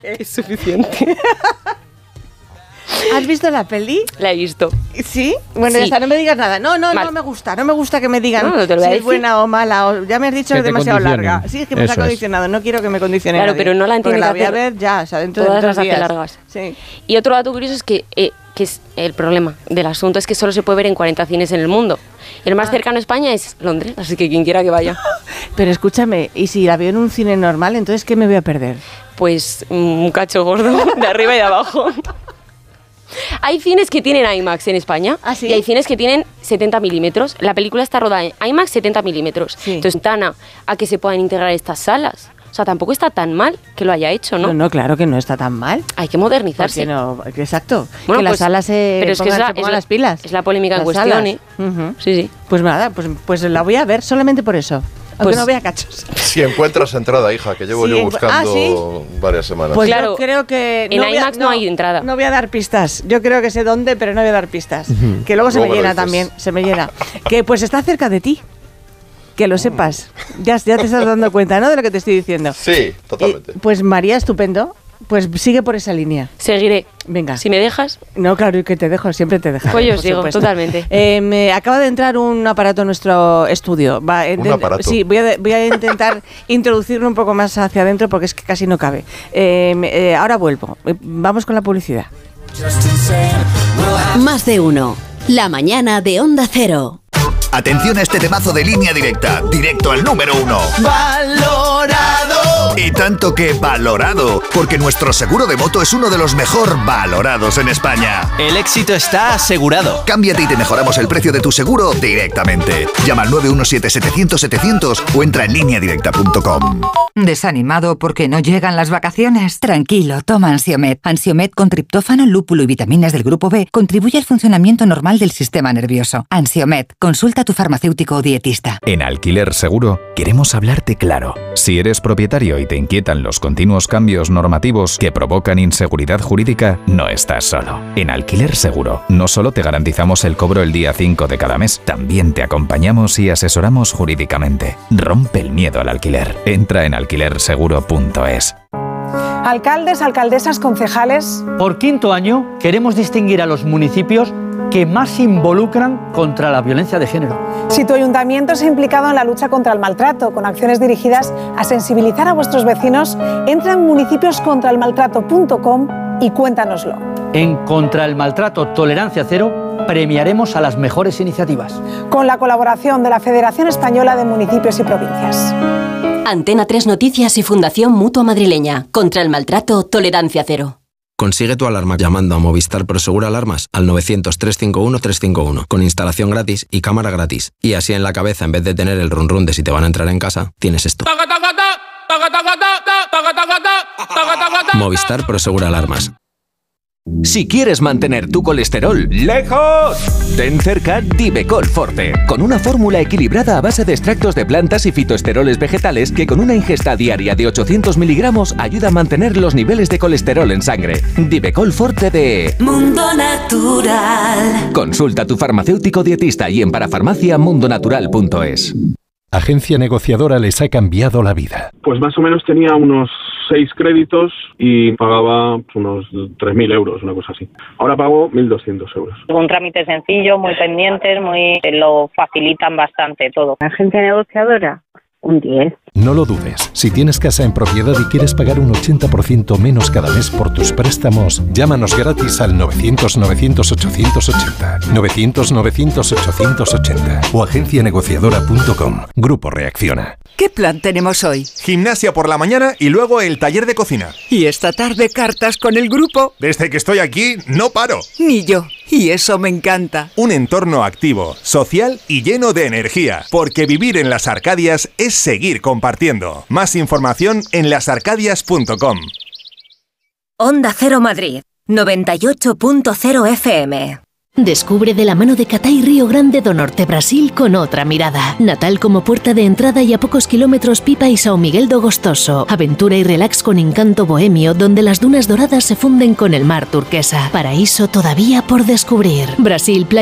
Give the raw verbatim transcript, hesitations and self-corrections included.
Es suficiente. ¿Has visto la peli? La he visto. ¿Sí? Bueno, Sí. ya está, no me digas nada. No, no, Mal. no me gusta. No me gusta que me digan No, no te lo voy a si es decir. buena o mala. O, ya me has dicho que Que es te demasiado condicionen. larga. Sí, es que me Eso está es. condicionado. No quiero que me condicione Claro, nadie. pero no la Porque tiene la que voy a hacer- ver ya, o sea, dentro Todas de las dos hace días. largas. Sí. Y otro dato curioso es que, eh, que es el problema del asunto es que solo se puede ver en cuarenta cines en el mundo. El más cercano a España es Londres, así que quien quiera que vaya. Pero escúchame, ¿y si la veo en un cine normal, entonces qué me voy a perder? Pues un cacho gordo de arriba y de abajo. Hay cines que tienen IMAX en España. ¿Ah, sí? Y hay cines que tienen setenta milímetros. La película está rodada en IMAX setenta milímetros. Sí. Entonces, Tana, a que se puedan integrar estas salas. O sea, tampoco está tan mal que lo haya hecho, ¿no? No, no, claro que no está tan mal. Hay que modernizarse. Porque no, exacto. Bueno, que las pues, salas se pero es que pongan, es la- se pongan es la- las pilas. es la polémica en Las cuestión, salas. ¿eh? Ujú. Sí, sí. Pues nada, pues, pues la voy a ver solamente por eso. Aunque Pues- no vea cachos. Si encuentras entrada, hija, que llevo Sí, yo en- buscando ah, ¿sí? varias semanas. Pues Claro, yo creo que... en voy a- IMAX no hay entrada. No voy a dar pistas. Yo creo que sé dónde, pero no voy a dar pistas. Que luego se Luego me me lo llena dices. también. Se me llena. Que pues está cerca de ti. Que lo sepas. Ya, ya te estás dando cuenta, ¿no? De lo que te estoy diciendo. Sí, totalmente. Eh, pues María, estupendo. Pues sigue por esa línea. Seguiré. Venga. Si me dejas, No, claro, y que te dejo, siempre te dejo. Pues yo os digo, totalmente. Eh, me acaba de entrar un aparato en nuestro estudio. Va, ¿Un intent- aparato? Sí, voy a, voy a intentar introducirlo un poco más hacia adentro porque es que casi no cabe. Eh, me- eh, ahora vuelvo. Eh, Vamos con la publicidad. Más de uno. La mañana de Onda Cero. Atención a este temazo de Línea Directa, directo al número uno. ¡Valorado! Y tanto que valorado, porque nuestro seguro de moto es uno de los mejor valorados en España. El éxito está asegurado. Cámbiate y te mejoramos el precio de tu seguro directamente. Llama al nueve uno siete setecientos setecientos o entra en línea directa punto com. ¿Desanimado porque no llegan las vacaciones? Tranquilo, toma Ansiomet. Ansiomet con triptófano, lúpulo y vitaminas del grupo B contribuye al funcionamiento normal del sistema nervioso. Ansiomet, consulta a tu farmacéutico o dietista. En Alquiler Seguro queremos hablarte claro. Si eres propietario y te inquietan los continuos cambios normativos que provocan inseguridad jurídica, no estás solo. En Alquiler Seguro no solo te garantizamos el cobro el día cinco de cada mes, también te acompañamos y asesoramos jurídicamente. Rompe el miedo al alquiler. Entra en alquiler seguro punto es. Alcaldes, alcaldesas, concejales. Por quinto año queremos distinguir a los municipios que más se involucran contra la violencia de género. Si tu ayuntamiento se ha implicado en la lucha contra el maltrato con acciones dirigidas a sensibilizar a vuestros vecinos, entra en municipios contra el maltrato punto com y cuéntanoslo. En Contra el Maltrato Tolerancia Cero premiaremos a las mejores iniciativas. Con la colaboración de la Federación Española de Municipios y Provincias. Antena tres Noticias y Fundación Mutua Madrileña. Contra el maltrato, tolerancia cero. Consigue tu alarma llamando a Movistar Prosegur Alarmas al novecientos, trescientos cincuenta y uno, trescientos cincuenta y uno con instalación gratis y cámara gratis. Y así en la cabeza, en vez de tener el run run de si te van a entrar en casa, tienes esto. Movistar Prosegur Alarmas. Si quieres mantener tu colesterol lejos, ten cerca Divecol Forte, con una fórmula equilibrada a base de extractos de plantas y fitoesteroles vegetales que con una ingesta diaria de ochocientos miligramos ayuda a mantener los niveles de colesterol en sangre. Divecol Forte de Mundo Natural. Consulta a tu farmacéutico dietista y en parafarmacia mundo natural punto es. Agencia negociadora les ha cambiado la vida. Pues más o menos tenía unos seis créditos y pagaba unos tres mil euros, una cosa así. Ahora pago mil doscientos euros. Un trámite sencillo, muy pendientes, muy lo facilitan bastante todo. Agencia negociadora, un diez. No lo dudes. Si tienes casa en propiedad y quieres pagar un ochenta por ciento menos cada mes por tus préstamos, llámanos gratis al novecientos, novecientos, ochocientos ochenta. novecientos, novecientos, ochocientos ochenta o agencia negociadora punto com. Grupo Reacciona. ¿Qué plan tenemos hoy? Gimnasia por la mañana y luego el taller de cocina. Y esta tarde cartas con el grupo. Desde que estoy aquí, no paro. Ni yo. Y eso me encanta. Un entorno activo, social y lleno de energía. Porque vivir en las Arcadias es seguir compartiendo. Más información en las arcadias punto com. Onda Cero Madrid, noventa y ocho punto cero F M. Descubre de la mano de Catay Río Grande do Norte, Brasil, con otra mirada. Natal como puerta de entrada y a pocos kilómetros Pipa y São Miguel do Gostoso. Aventura y relax con encanto bohemio, donde las dunas doradas se funden con el mar turquesa. Paraíso todavía por descubrir. Brasil, playa